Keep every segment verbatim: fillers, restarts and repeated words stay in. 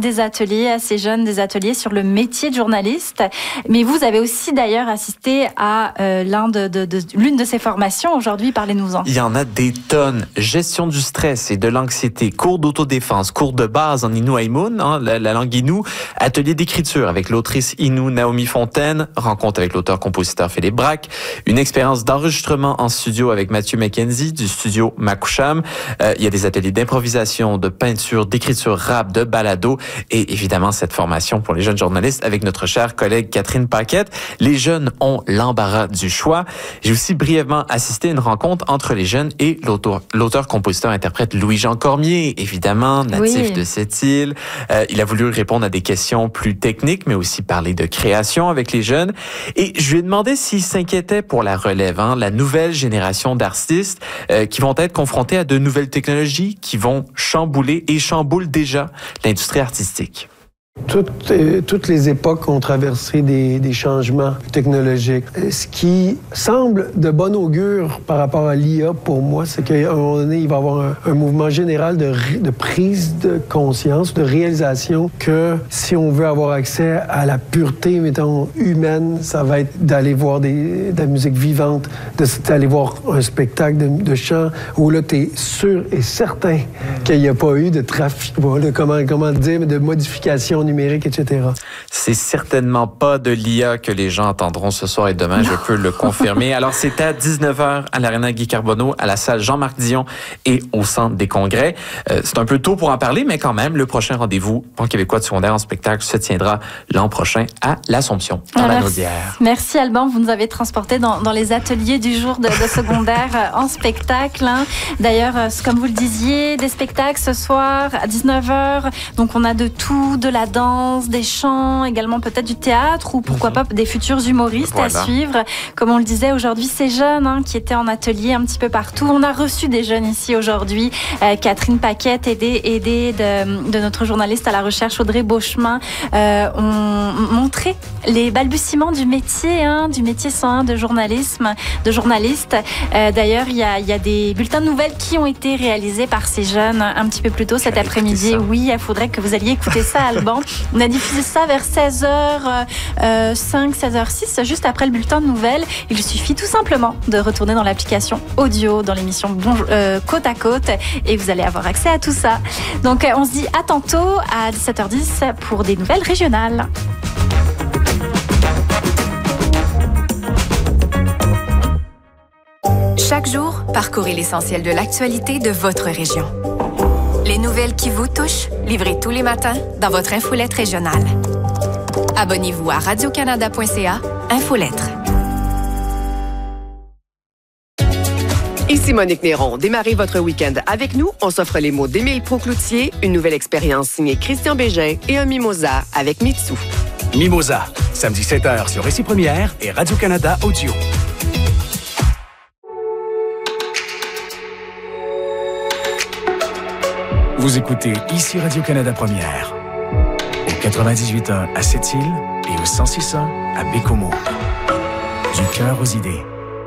des ateliers à ces jeunes, des ateliers sur le métier de journaliste. Mais vous avez aussi d'ailleurs assisté à euh, l'un de, de, de, l'une de ces formations aujourd'hui. Parlez-nous-en. Il y en a des tonnes. Gestion du stress et de l'anxiété, cours d'autodéfense, cours de base en Innu Aimun, hein, la, la langue Innu, atelier d'écriture avec l'autrice Innu Naomi Fontaine, rencontre avec l'auteur-compositeur Philippe Braque, une expérience d'enregistrement en studio avec Mathieu McKenzie du studio Makoucham. Euh, il y a des ateliers d'improvisation, de peinture, d'écriture rap, de balado et évidemment cette formation pour les jeunes journalistes avec notre chère collègue Catherine Paquette. Les jeunes ont l'embarras du choix. J'ai aussi brièvement assisté à une rencontre entre les jeunes et l'auteur, l'auteur-compositeur-interprète Louis-Jean Cormier, évidemment, natif oui. de cette île. Euh, il a voulu répondre à des questions plus techniques, mais aussi parler de création avec les jeunes. Et je lui ai demandé s'il s'inquiétait pour la relève, hein, la nouvelle génération d'artistes euh, qui vont être confrontés à de nouvelles technologies qui vont chambouler et chamboulent déjà l'industrie artistique. Toutes, euh, toutes les époques ont traversé des, des changements technologiques. Ce qui semble de bon augure par rapport à l'I A pour moi, c'est qu'à un moment donné, il va y avoir un, un mouvement général de, de prise de conscience, de réalisation que si on veut avoir accès à la pureté, mettons, humaine, ça va être d'aller voir des, de la musique vivante, de, d'aller voir un spectacle de, de chant où là, tu es sûr et certain qu'il n'y a pas eu de trafic, de, comment, comment dire, de modification numérique, et cetera. C'est certainement pas de l'I A que les gens entendront ce soir et demain, non. Je peux le confirmer. Alors, c'est à dix-neuf heures à l'Arena Guy Carbonneau, à la salle Jean-Marc Dion et au Centre des Congrès. Euh, c'est un peu tôt pour en parler, mais quand même, le prochain rendez-vous Pont québécois de secondaire en spectacle se tiendra l'an prochain à l'Assomption, dans la Naudière. Merci Alban, vous nous avez transporté dans, dans les ateliers du jour de, de secondaire en spectacle. Hein. D'ailleurs, comme vous le disiez, des spectacles ce soir à dix-neuf heures. Donc, on a de tout, de la danse, des chants, également peut-être du théâtre ou pourquoi pas des futurs humoristes voilà. à suivre. Comme on le disait, aujourd'hui, ces jeunes hein, qui étaient en atelier un petit peu partout. On a reçu des jeunes ici aujourd'hui. Euh, Catherine Paquette, aidée, aidée de, de notre journaliste à la recherche Audrey Beauchemin, euh, ont montré les balbutiements du métier, hein, du métier cent un de journalisme, de journaliste. Euh, d'ailleurs, il y a, y a des bulletins de nouvelles qui ont été réalisés par ces jeunes un petit peu plus tôt cet après-midi. Oui, il faudrait que vous alliez écouter ça, Alban. On a diffusé ça vers seize heures cinq, seize heures six, juste après le bulletin de nouvelles. Il suffit tout simplement de retourner dans l'application audio, dans l'émission bon, euh, Côte à Côte, et vous allez avoir accès à tout ça. Donc, on se dit à tantôt à dix-sept heures dix pour des nouvelles régionales. Chaque jour, parcourez l'essentiel de l'actualité de votre région. Les nouvelles qui vous touchent, livrées tous les matins dans votre infolette régionale. Abonnez-vous à radio canada point c a, Infolettre. Ici Monique Néron. Démarrez votre week-end avec nous. On s'offre les mots d'Émile Pau-Cloutier, une nouvelle expérience signée Christian Bégin et un mimosa avec Mitsu. Mimosa, samedi sept heures sur Récit Première et Radio-Canada Audio. Vous écoutez ici Radio-Canada Première, au quatre-vingt-dix-huit point un à Sept-Îles et au cent six point un à Bécomo. Du cœur aux idées.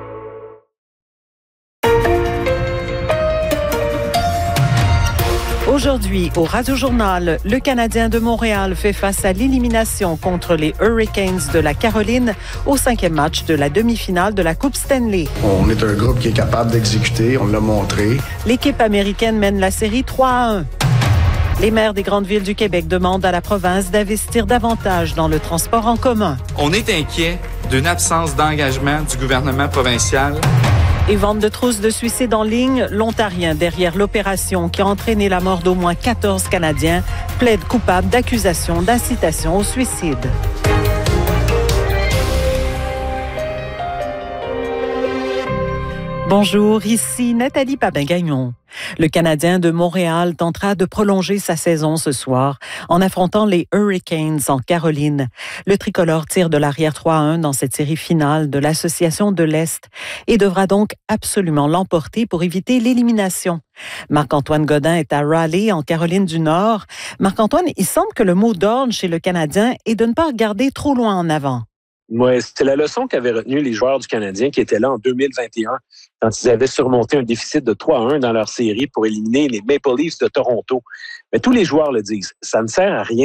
Aujourd'hui, au Radio-Journal, le Canadien de Montréal fait face à l'élimination contre les Hurricanes de la Caroline au cinquième match de la demi-finale de la Coupe Stanley. On est un groupe qui est capable d'exécuter, on l'a montré. L'équipe américaine mène la série trois à un. Les maires des grandes villes du Québec demandent à la province d'investir davantage dans le transport en commun. On est inquiet d'une absence d'engagement du gouvernement provincial. Et vente de trousses de suicide en ligne, l'Ontarien derrière l'opération qui a entraîné la mort d'au moins quatorze Canadiens plaide coupable d'accusations d'incitation au suicide. Bonjour, ici Nathalie Papin-Gagnon. Le Canadien de Montréal tentera de prolonger sa saison ce soir en affrontant les Hurricanes en Caroline. Le tricolore tire de l'arrière trois à un dans cette série finale de l'Association de l'Est et devra donc absolument l'emporter pour éviter l'élimination. Marc-Antoine Godin est à Raleigh, en Caroline du Nord. Marc-Antoine, il semble que le mot d'ordre chez le Canadien est de ne pas regarder trop loin en avant. Oui, c'était la leçon qu'avaient retenue les joueurs du Canadien qui étaient là en deux mille vingt et un quand ils avaient surmonté un déficit de trois à un dans leur série pour éliminer les Maple Leafs de Toronto. Mais tous les joueurs le disent, ça ne sert à rien